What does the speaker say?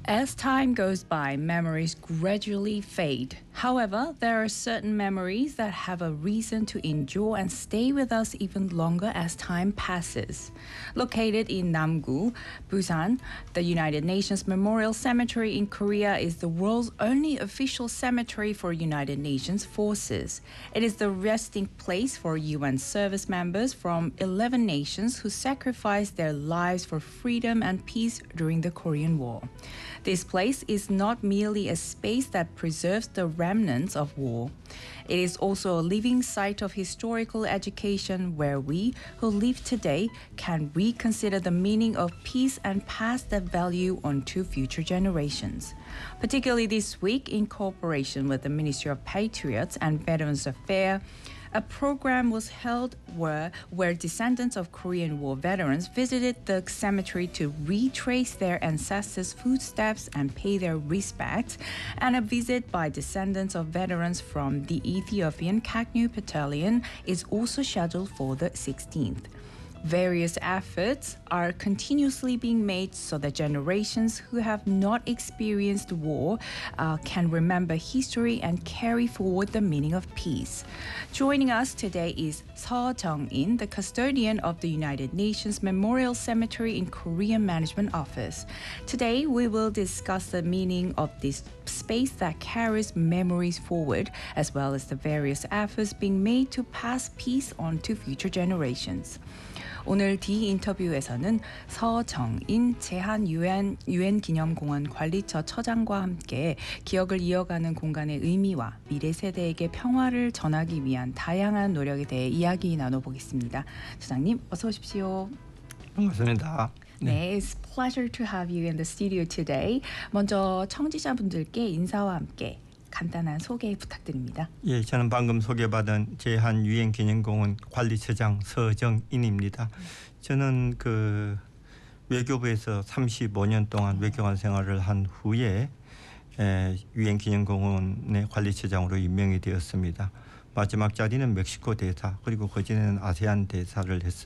As time goes by, memories gradually fade. However, there are certain memories that have a reason to endure and stay with us even longer as time passes. Located in Namgu, Busan, the United Nations Memorial Cemetery in Korea is the world's only official cemetery for United Nations forces. It is the resting place for UN service members from 11 nations who sacrificed their lives for freedom and peace during the Korean War. This place is not merely a space that preserves the remnants of war. It is also a living site of historical education where we, who live today, can reconsider the meaning of peace and pass that value on to future generations. Particularly this week, in cooperation with the Ministry of Patriots and Veterans Affairs, a program was held where descendants of Korean War veterans visited the cemetery to retrace their ancestors' footsteps and pay their respects, and a visit by descendants of veterans from the Ethiopian Kaknu Battalion is also scheduled for the 16th. Various efforts are continuously being made so that generations who have not experienced war can remember history and carry forward the meaning of peace. Joining us today is Seo Jung-in, the custodian of the United Nations Memorial Cemetery in Korean Management Office. Today, we will discuss the meaning of this space that carries memories forward, as well as the various efforts being made to pass peace on to future generations. 오늘 D 인터뷰에서는 서정인 제한 유엔 기념공원 관리처 처장과 함께 기억을 이어가는 공간의 의미와 미래 세대에게 평화를 전하기 위한 다양한 노력에 대해 이야기 나눠보겠습니다. 처장님, 어서 오십시오. 반갑습니다. 네, it's a pleasure to have you in the studio today. 먼저 청취자분들께 인사와 함께 간단한 소개 부탁드립니다. 예, 저는 방금 소개받은 제한유엔기념공원 관리처장 서정인입니다. 저는 외교부에서 35년 동안 외교관 생활을 한 후에 유엔기념공원의 관리처장으로 임명이 되었습니다. 마지막 자리는 멕시코 대사 그리고 그전에는 아세안 대사를